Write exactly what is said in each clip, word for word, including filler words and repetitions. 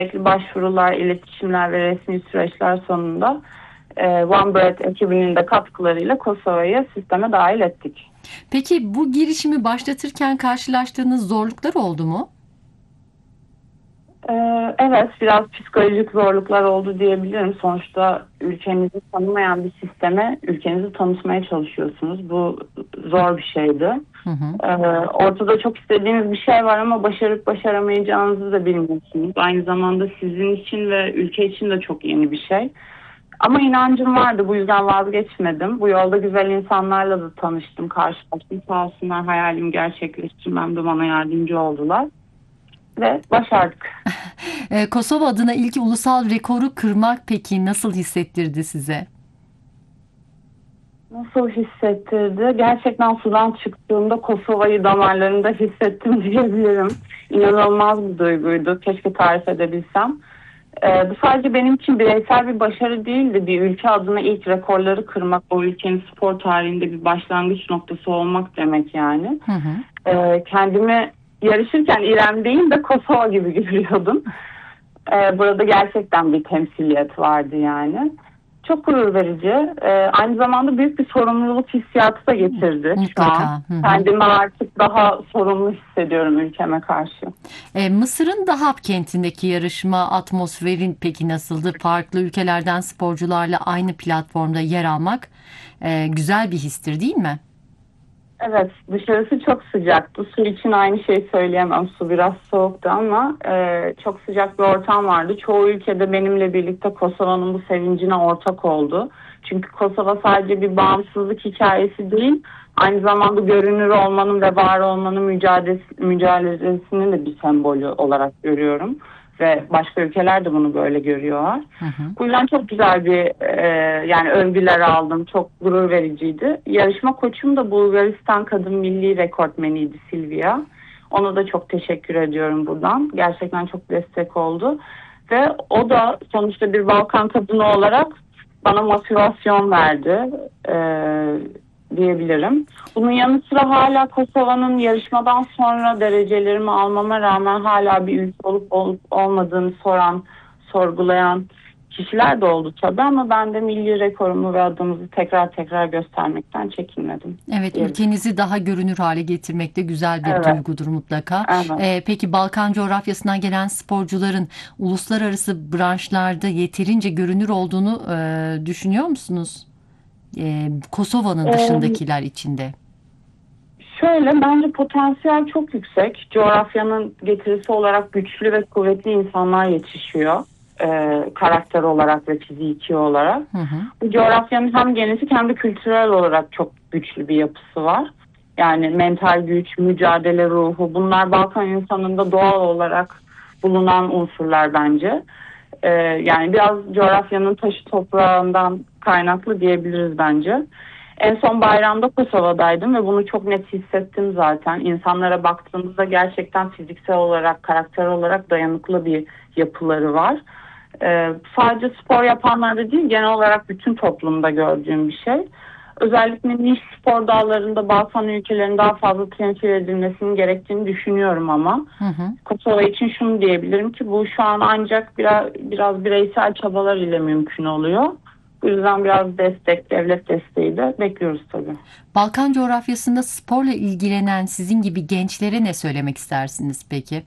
Sürekli başvurular, iletişimler ve resmi süreçler sonunda e, OneBreath ekibinin de katkılarıyla Kosova'yı sisteme dahil ettik. Peki bu girişimi başlatırken karşılaştığınız zorluklar oldu mu? Ee, Evet, biraz psikolojik zorluklar oldu diyebilirim. Sonuçta ülkenizi tanımayan bir sisteme ülkenizi tanıtmaya çalışıyorsunuz. Bu zor bir şeydi. Hı hı. Ee, Ortada çok istediğiniz bir şey var ama başarıp başaramayacağınızı da bilmiyorsunuz. Aynı zamanda sizin için ve ülke için de çok yeni bir şey. Ama inancım vardı, bu yüzden vazgeçmedim. Bu yolda güzel insanlarla da tanıştım, karşılaştım. Sağ olsunlar, hayalimi gerçekleştirmemde bana yardımcı oldular ve başardık. Ee, Kosova adına ilk ulusal rekoru kırmak peki nasıl hissettirdi size? Nasıl hissettirdi? Gerçekten sudan çıktığımda Kosova'yı damarlarımda hissettim diyebilirim. İnanılmaz bir duyguydu. Keşke tarif edebilsem. Ee, bu sadece benim için bireysel bir başarı değildi. Bir ülke adına ilk rekorları kırmak, o ülkenin spor tarihinde bir başlangıç noktası olmak demek yani. Hı hı. Ee, kendimi yarışırken İrem değil de Kosova gibi görüyordum. Ee, burada gerçekten bir temsiliyet vardı yani. Çok gurur verici. Ee, aynı zamanda büyük bir sorumluluk hissiyatı da getirdi şu an. Mutlaka. Hı hı. Kendimi artık daha sorumlu hissediyorum ülkeme karşı. Ee, Mısır'ın Dahab kentindeki yarışma atmosferin peki nasıldı? Farklı ülkelerden sporcularla aynı platformda yer almak e, güzel bir histir değil mi? Evet, dışarısı çok sıcaktı. Su için aynı şeyi söyleyemem. Su biraz soğuktu ama e, çok sıcak bir ortam vardı. Çoğu ülkede benimle birlikte Kosova'nın bu sevincine ortak oldu. Çünkü Kosova sadece bir bağımsızlık hikayesi değil, aynı zamanda görünür olmanın ve var olmanın mücadelesi, mücadelesinin de bir sembolü olarak görüyorum. Ve başka ülkeler de bunu böyle görüyorlar. Hı hı. Bu yüzden çok güzel bir e, yani övgüler aldım. Çok gurur vericiydi. Yarışma koçum da Bulgaristan kadın milli rekortmeniydi, Silvia. Ona da çok teşekkür ediyorum buradan. Gerçekten çok destek oldu. Ve o da sonuçta bir Balkan kadını olarak bana motivasyon verdi e, diyebilirim. Bunun yanı sıra hala Kosova'nın yarışmadan sonra derecelerimi almama rağmen hala bir ülke olup olup olmadığını soran, sorgulayan kişiler de oldu tabii ama ben de milli rekorumu ve adımızı tekrar tekrar göstermekten çekinmedim Evet, diyelim. ülkenizi daha görünür hale getirmek de güzel bir Evet, duygudur mutlaka. evet. Ee, peki Balkan coğrafyasından gelen sporcuların uluslararası branşlarda yeterince görünür olduğunu e, düşünüyor musunuz? Ee, Kosova'nın Ee, dışındakiler içinde. Şöyle, bence potansiyel çok yüksek. Coğrafyanın getirisi olarak güçlü ve kuvvetli insanlar yetişiyor. Ee, karakter olarak ve fiziki olarak. Hı hı. Bu coğrafyanın hem genetik hem de kültürel olarak çok güçlü bir yapısı var. Yani mental güç, mücadele ruhu, bunlar Balkan insanında doğal olarak bulunan unsurlar bence. Ee, yani biraz coğrafyanın taşı toprağından kaynaklı diyebiliriz bence. En son bayramda Kosova'daydım ve bunu çok net hissettim zaten. İnsanlara baktığımızda gerçekten fiziksel olarak, karakter olarak dayanıklı bir yapıları var. Ee, sadece spor yapanlarda değil, genel olarak bütün toplumda gördüğüm bir şey. Özellikle niş spor dallarında Balkan ülkelerinin daha fazla temsil edilmesinin gerektiğini düşünüyorum ama Hı hı. Kosova için şunu diyebilirim ki bu şu an ancak biraz, biraz bireysel çabalar ile mümkün oluyor. Bu yüzden biraz destek, devlet desteği de bekliyoruz tabii. Balkan coğrafyasında sporla ilgilenen sizin gibi gençlere ne söylemek istersiniz peki?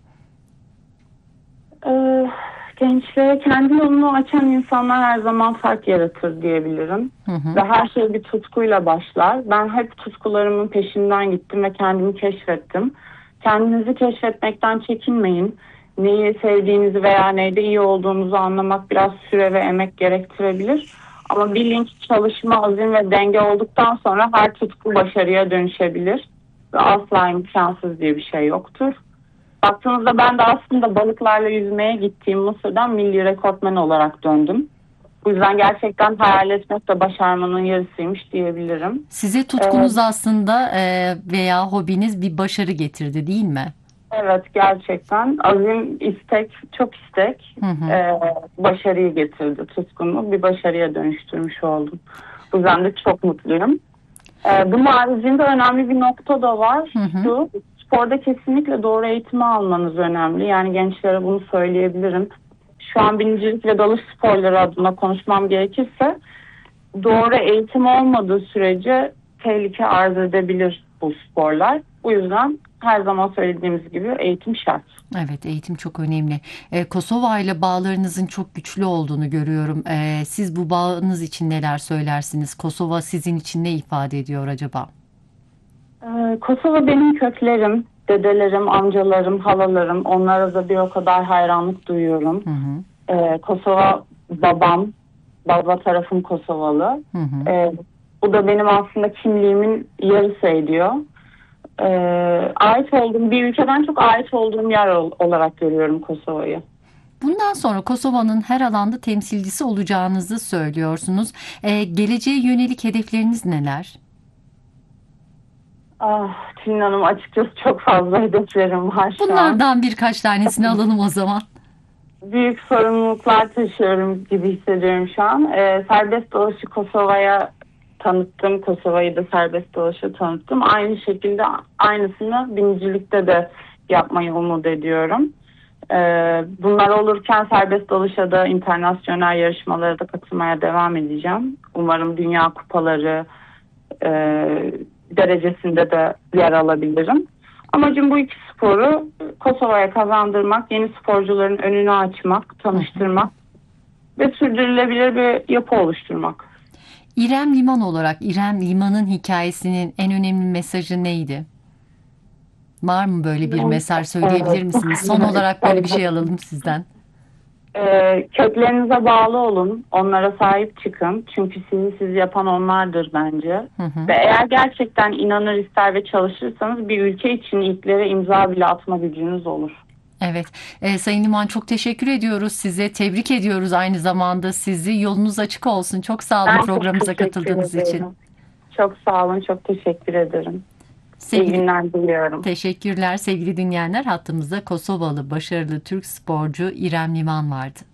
Ee, Gençlere kendi yolunu açan insanlar her zaman fark yaratır diyebilirim. Hı hı. Ve her şey bir tutkuyla başlar. Ben hep tutkularımın peşinden gittim ve kendimi keşfettim. Kendinizi keşfetmekten çekinmeyin. Neyi sevdiğinizi veya neyde iyi olduğunuzu anlamak biraz süre ve emek gerektirebilir. Ama bilinç, çalışma, azim ve denge olduktan sonra her tutku başarıya dönüşebilir. Ve asla imkansız diye bir şey yoktur. Baktığınızda ben de aslında balıklarla yüzmeye gittiğim Mısır'dan milli rekortmen olarak döndüm. Bu yüzden gerçekten hayal etmek de başarmanın yarısıymış diyebilirim. Size Ee, tutkunuz aslında e, veya hobiniz bir başarı getirdi değil mi? evet, gerçekten azim, istek, çok istek Hı hı. e, başarıyı getirdi. Tutkumu bir başarıya dönüştürmüş oldum. Bu yüzden de çok mutluyum. Ee, bunun haricinde önemli bir nokta da var. Hı hı. Şu, sporda kesinlikle doğru eğitimi almanız önemli. Yani gençlere bunu söyleyebilirim. şu an binicilik ve dalış sporları adına konuşmam gerekirse doğru eğitim olmadığı sürece tehlike arz edebilir bu sporlar. Bu yüzden her zaman söylediğimiz gibi eğitim şart. Evet, eğitim çok önemli. Ee, Kosova ile bağlarınızın çok güçlü olduğunu görüyorum. Ee, siz bu bağınız için neler söylersiniz? Kosova sizin için ne ifade ediyor acaba? Ee, Kosova benim köklerim, dedelerim, amcalarım, halalarım. Onlara da bir o kadar hayranlık duyuyorum. Hı hı. Ee, Kosova babam, baba tarafım Kosovalı. Hı hı. Ee, bu da benim aslında kimliğimin yarısı ediyor. Ee, ait olduğum bir ülkeden çok ait olduğum yer ol- olarak görüyorum Kosova'yı. Bundan sonra Kosova'nın her alanda temsilcisi olacağınızı söylüyorsunuz. Ee, geleceğe yönelik hedefleriniz neler? Ah, Tülin Hanım, açıkçası çok fazla hedeflerim var şu an. Bunlardan birkaç tanesini alalım o zaman. Büyük sorumluluklar taşıyorum gibi hissediyorum şu an. Ee, serbest dolaşı Kosova'ya tanıttım. Kosova'yı da serbest dolaşa tanıttım. Aynı şekilde aynısını binicilikte de yapmayı umut ediyorum. Ee, bunlar olurken serbest dalışa da internasyonel yarışmalara da katılmaya devam edeceğim. Umarım dünya kupaları e, derecesinde de yer alabilirim. Amacım bu iki sporu Kosova'ya kazandırmak, yeni sporcuların önünü açmak, tanıştırmak ve sürdürülebilir bir yapı oluşturmak. İrem Liman olarak İrem Liman'ın hikayesinin en önemli mesajı neydi? Var mı böyle bir mesaj, söyleyebilir misiniz? Son olarak böyle bir şey alalım sizden. Ee, köklerinize bağlı olun, onlara sahip çıkın. Çünkü sizi siz yapan onlardır bence. Hı hı. Ve eğer gerçekten inanır, ister ve çalışırsanız bir ülke için ilklere imza bile atma gücünüz olur. Evet, e, Sayın Liman, çok teşekkür ediyoruz size. Tebrik ediyoruz aynı zamanda sizi. Yolunuz açık olsun. Çok sağ olun Ben çok programımıza teşekkür katıldığınız için. ederim. Çok sağ olun, çok teşekkür ederim. İyi Sevgili günler diliyorum. Teşekkürler sevgili dinleyenler. Hattımızda Kosovalı başarılı Türk sporcu İrem Liman vardı.